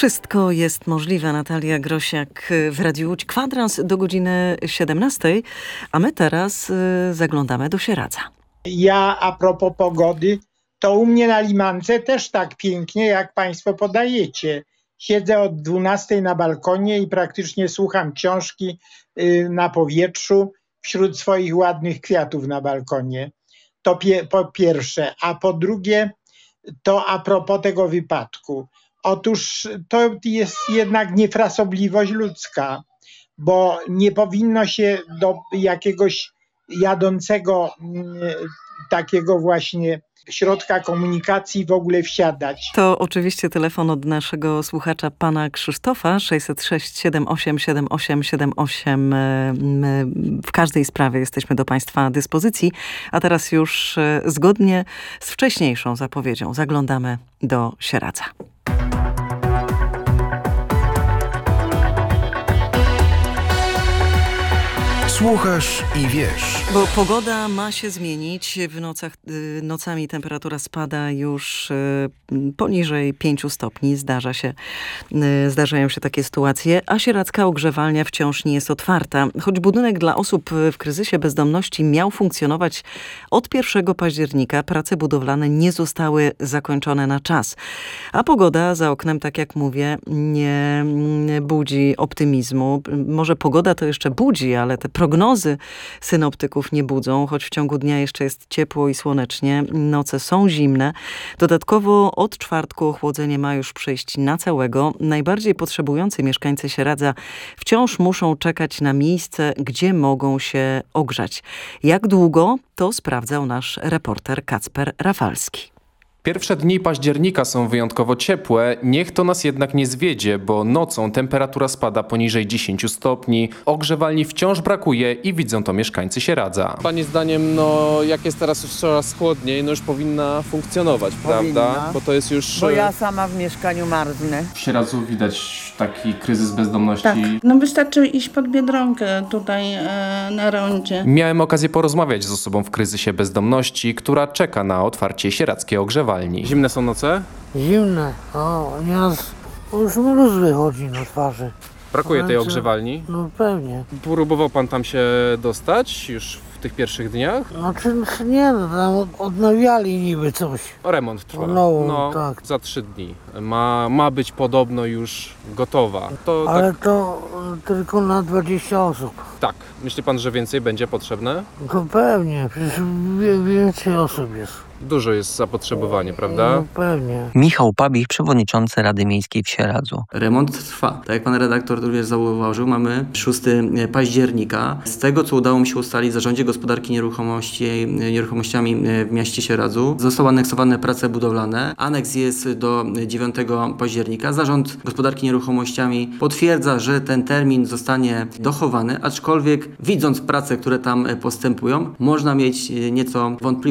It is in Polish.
Wszystko jest możliwe. Natalia Grosiak w Radiu Łódź. Kwadrans do godziny 17, a my teraz zaglądamy do Sieradza. Ja a propos pogody, to u mnie na Limance też tak pięknie, jak Państwo podajecie. Siedzę od 12 na balkonie i praktycznie słucham książki na powietrzu wśród swoich ładnych kwiatów na balkonie. To po pierwsze. A po drugie, to a propos tego wypadku. Otóż to jest jednak niefrasobliwość ludzka, bo nie powinno się do jakiegoś jadącego takiego właśnie środka komunikacji w ogóle wsiadać. To oczywiście telefon od naszego słuchacza pana Krzysztofa 606 78 78 78. W każdej sprawie jesteśmy do państwa dyspozycji, a teraz już zgodnie z wcześniejszą zapowiedzią zaglądamy do Sieradza. Słuchasz i wiesz. Bo pogoda ma się zmienić. Nocami temperatura spada już poniżej 5 stopni. Zdarzają się takie sytuacje, a sieradzka ogrzewalnia wciąż nie jest otwarta. Choć budynek dla osób w kryzysie bezdomności miał funkcjonować od 1 października, prace budowlane nie zostały zakończone na czas. A pogoda za oknem, tak jak mówię, nie budzi optymizmu. Może pogoda to jeszcze budzi, ale te prognozy synoptyków nie budzą, choć w ciągu dnia jeszcze jest ciepło i słonecznie. Noce są zimne. Dodatkowo od czwartku ochłodzenie ma już przejść na całego. Najbardziej potrzebujący mieszkańcy Sieradza wciąż muszą czekać na miejsce, gdzie mogą się ogrzać. Jak długo? To sprawdzał nasz reporter Kacper Rafalski. Pierwsze dni października są wyjątkowo ciepłe, niech to nas jednak nie zwiedzie, bo nocą temperatura spada poniżej 10 stopni, ogrzewalni wciąż brakuje i widzą to mieszkańcy Sieradza. Pani zdaniem, jak jest teraz już coraz chłodniej, już powinna funkcjonować, prawda? Bo to jest już... Bo ja sama w mieszkaniu marznę. W Sieradzu widać taki kryzys bezdomności. Tak, wystarczy iść pod Biedronkę tutaj na rondzie. Miałem okazję porozmawiać z osobą w kryzysie bezdomności, która czeka na otwarcie sieradzkiej ogrzewalni. Zimne są noce? Zimne. Nieraz już mróz wychodzi na twarzy. Brakuje tej ogrzewalni? No pewnie. Próbował pan tam się dostać już w tych pierwszych dniach? Nie, tam odnawiali niby coś. Remont trwa. Tak. Za 3 dni. Ma być podobno już gotowa. Ale to tylko na 20 osób. Tak. Myśli pan, że więcej będzie potrzebne? To pewnie, przecież więcej osób jest. Dużo jest zapotrzebowanie, prawda? No pewnie. Michał Pabich, przewodniczący Rady Miejskiej w Sieradzu. Remont trwa. Tak jak pan redaktor również zauważył, mamy 6 października. Z tego, co udało mi się ustalić w Zarządzie Gospodarki Nieruchomościami w mieście Sieradzu, zostały aneksowane prace budowlane. Aneks jest do 9 października. Zarząd Gospodarki Nieruchomościami potwierdza, że ten termin zostanie dochowany, aczkolwiek widząc prace, które tam postępują, można mieć nieco wątpliwości